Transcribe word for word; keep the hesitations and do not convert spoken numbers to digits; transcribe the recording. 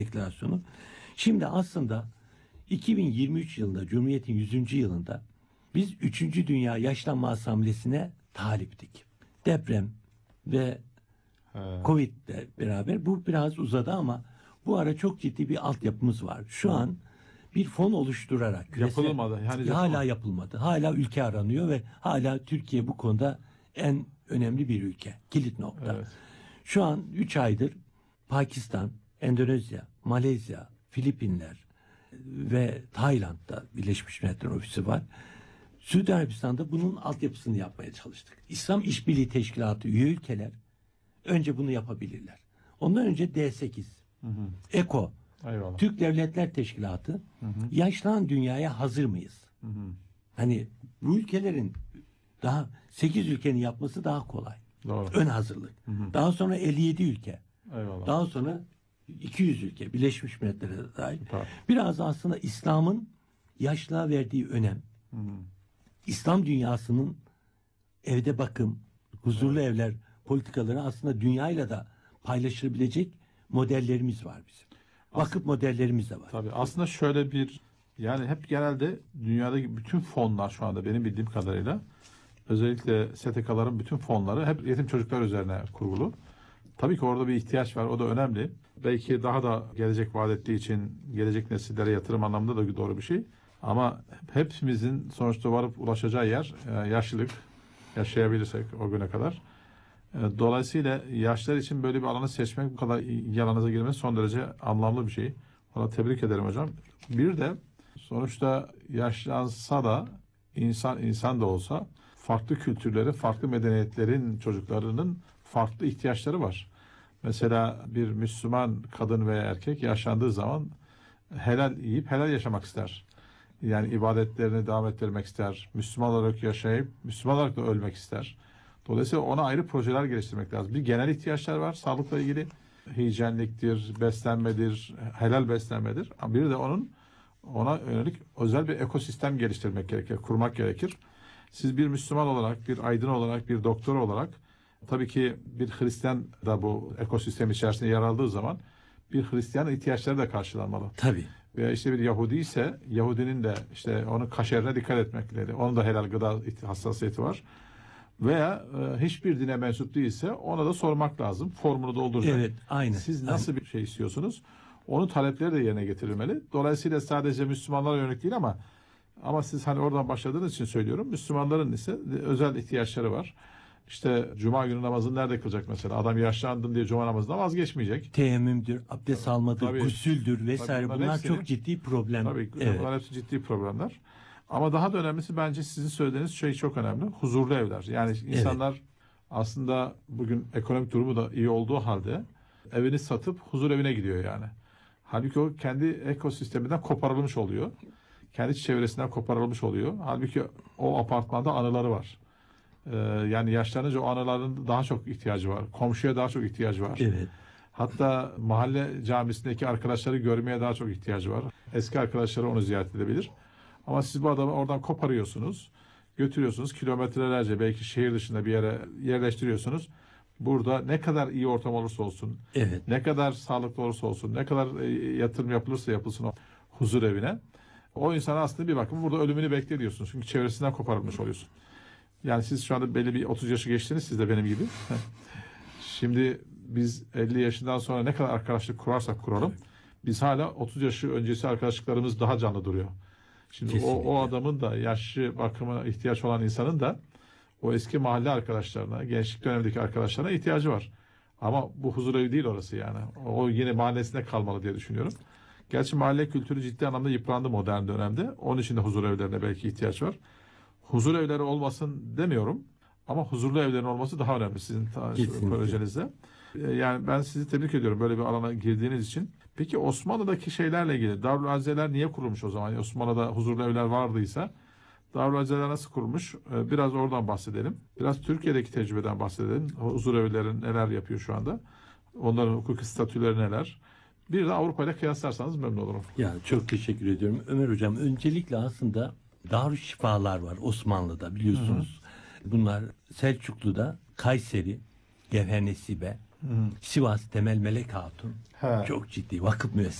deklarasyonu. Şimdi aslında iki bin yirmi üç yılında, Cumhuriyet'in yüzüncü yılında biz üçüncü Dünya Yaşlanma Asamblesi'ne taliptik. Deprem ve He. Covid'le beraber bu biraz uzadı ama bu ara çok ciddi bir altyapımız var. Şu Hı. an bir fon oluşturarak küresel- Yapılmadı. Yani hala yapılmadı. yapılmadı. Hala ülke aranıyor ve hala Türkiye bu konuda en önemli bir ülke. Kilit nokta. Evet. Şu an üç aydır Pakistan, Endonezya, Malezya, Filipinler ve Tayland'da Birleşmiş Milletler Ofisi var. Suudi Arabistan'da bunun altyapısını yapmaya çalıştık. İslam İşbirliği Teşkilatı üye ülkeler önce bunu yapabilirler. Ondan önce D sekiz, Hı hı. ECO, Eyvallah. Türk Devletler Teşkilatı, Hı hı. yaşlanan dünyaya hazır mıyız? Hı hı. Hani bu ülkelerin daha sekiz ülkenin yapması daha kolay. Doğru. Ön hazırlık. Hı hı. Daha sonra elli yedi ülke. Eyvallah. Daha sonra iki yüz ülke Birleşmiş Milletler'e de dahil. Süper. Biraz aslında İslam'ın yaşlığa verdiği önem, Hı hı. İslam dünyasının evde bakım, huzurlu evler politikaları aslında dünyayla da paylaşılabilecek modellerimiz var bizim. Vakıf modellerimiz de var. Tabii aslında şöyle bir, yani hep genelde dünyadaki bütün fonlar şu anda benim bildiğim kadarıyla, özellikle S T K'ların bütün fonları hep yetim çocuklar üzerine kurulu. Tabii ki orada bir ihtiyaç var, o da önemli. Belki daha da gelecek vaat ettiği için gelecek nesillere yatırım anlamında da doğru bir şey. Ama hepimizin sonuçta varıp ulaşacağı yer e, yaşlılık, yaşayabilirsek o güne kadar. E, Dolayısıyla yaşlar için böyle bir alanı seçmek, bu kadar ilgi alanınıza girmesi son derece anlamlı bir şey. Ona tebrik ederim hocam. Bir de sonuçta yaşlansa da insan insan da olsa farklı kültürlerin, farklı medeniyetlerin çocuklarının farklı ihtiyaçları var. Mesela bir Müslüman kadın veya erkek yaşlandığı zaman helal yiyip helal yaşamak ister. Yani ibadetlerini devam ettirmek ister. Müslüman olarak yaşayıp Müslüman olarak da ölmek ister. Dolayısıyla ona ayrı projeler geliştirmek lazım. Bir genel ihtiyaçlar var sağlıkla ilgili. Hijyenliktir, beslenmedir, helal beslenmedir. Ama bir de onun ona yönelik özel bir ekosistem geliştirmek gerekir, kurmak gerekir. Siz bir Müslüman olarak, bir aydın olarak, bir doktor olarak, tabii ki bir Hristiyan da bu ekosistem içerisinde yer aldığı zaman bir Hristiyan ihtiyaçları da karşılanmalı. Tabii. Veya işte bir Yahudi ise Yahudinin de işte onun kaşerine dikkat etmekleri, onun da helal gıda hassasiyeti var. Veya e, hiçbir dine mensup değilse ona da sormak lazım. Formunu dolduracak. Evet, aynı. Siz nasıl bir şey istiyorsunuz? Onun talepleri de yerine getirilmeli. Dolayısıyla sadece Müslümanlara yönelik değil ama ama siz hani oradan başladığınız için söylüyorum. Müslümanların ise özel ihtiyaçları var. İşte Cuma günü namazını nerede kılacak mesela? Adam yaşlandım diye Cuma namazından vazgeçmeyecek. Teyemmümdür, abdest almadır, Tabii. gusüldür vesaire. Tabii bunların Bunlar hepsini- çok ciddi problem. Tabii Evet. bunlar hepsi ciddi problemler. Ama daha da önemlisi bence sizin söylediğiniz şey çok önemli. Huzurlu evler. Yani insanlar aslında bugün ekonomik durumu da iyi olduğu halde evini satıp huzur evine gidiyor yani. Halbuki o kendi ekosisteminden koparılmış oluyor. Kendi çevresinden koparılmış oluyor. Halbuki o apartmanda anıları var. Ee, yani yaşlanınca o anıların daha çok ihtiyacı var. Komşuya daha çok ihtiyacı var. Evet. Hatta mahalle camisindeki arkadaşları görmeye daha çok ihtiyacı var. Eski arkadaşları onu ziyaret edebilir. Ama siz bu adamı oradan koparıyorsunuz, götürüyorsunuz kilometrelerce, belki şehir dışında bir yere yerleştiriyorsunuz. Burada ne kadar iyi ortam olursa olsun, Evet. ne kadar sağlıklı olursa olsun, ne kadar e, yatırım yapılırsa yapılsın o huzur evine, o insana aslında bir bakın burada ölümünü bekliyorsunuz. Çünkü çevresinden koparılmış oluyorsun. Yani siz şu anda belli bir otuz yaşı geçtiniz, siz de benim gibi. Şimdi biz elli yaşından sonra ne kadar arkadaşlık kurarsak kuralım, biz hala otuz yaşı öncesi arkadaşlıklarımız daha canlı duruyor. Şimdi o, Kesinlikle. o adamın da, yaşlı bakıma ihtiyaç olan insanın da o eski mahalle arkadaşlarına, gençlik dönemindeki arkadaşlarına ihtiyacı var. Ama bu huzur evi değil orası yani. O yine mahallesinde kalmalı diye düşünüyorum. Gerçi mahalle kültürü ciddi anlamda yıprandı modern dönemde. Onun için de huzur evlerine belki ihtiyaç var. Huzur evleri olmasın demiyorum. Ama huzurlu evlerin olması daha önemli sizin ta- Kesinlikle. projenizde. Ee, Yani ben sizi tebrik ediyorum böyle bir alana girdiğiniz için. Peki Osmanlı'daki şeylerle ilgili Darül Azizeler niye kurulmuş o zaman? Osmanlı'da huzurlu evler vardıysa Darül Azizeler nasıl kurulmuş? Ee, Biraz oradan bahsedelim. Biraz Türkiye'deki tecrübeden bahsedelim. Huzur evlerin neler yapıyor şu anda? Onların hukuki statüleri neler? Bir de Avrupa ile kıyaslarsanız memnun olurum. Ya çok teşekkür ediyorum. Ömer Hocam, öncelikle aslında Darüşşifalar var Osmanlı'da biliyorsunuz. Bunlar Selçuklu'da Kayseri, Gevhernesibe, Sivas Temel Melek Hatun He. çok ciddi vakıf müessesesi.